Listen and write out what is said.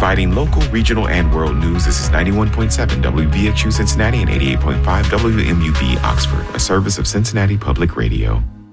Providing local, regional, and world news, this is 91.7 WVXU Cincinnati and 88.5 WMUV Oxford, a service of Cincinnati Public Radio.